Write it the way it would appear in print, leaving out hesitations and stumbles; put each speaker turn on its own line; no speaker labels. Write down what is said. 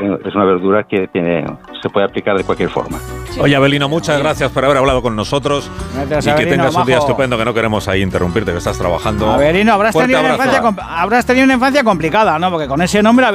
es una verdura que se puede aplicar de cualquier forma.
Sí. Oye, Avelino, muchas gracias por haber hablado con nosotros.
Gracias,
y
Avelino,
que tengas un día
majo.
estupendo, que no queremos ahí interrumpirte, que estás trabajando.
Avelino, habrás tenido una infancia complicada, ¿no? Porque con ese nombre...